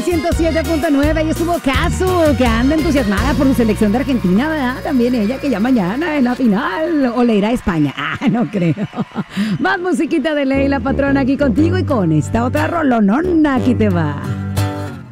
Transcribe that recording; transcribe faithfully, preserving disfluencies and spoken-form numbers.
ciento siete punto nueve. Y estuvo Casu, que anda entusiasmada por su selección de Argentina, ¿verdad? También ella, que ya mañana en la final. ¿O le irá a España? Ah, no creo. Más musiquita de Ley, la patrona, aquí contigo y con esta otra rolonona. Aquí te va.